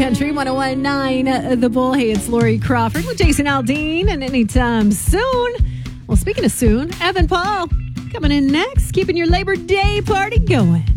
Country 101.9 The Bull. Hey, it's Lori Crawford with Jason Aldean, and anytime soon. Well, speaking of soon, Evan Paul coming in next, keeping your Labor Day party going.